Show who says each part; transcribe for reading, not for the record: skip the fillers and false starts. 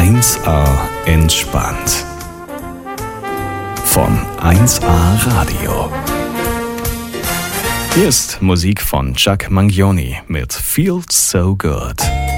Speaker 1: 1A entspannt. Von 1A Radio. Hier ist Musik von Chuck Mangione mit Feels So Good.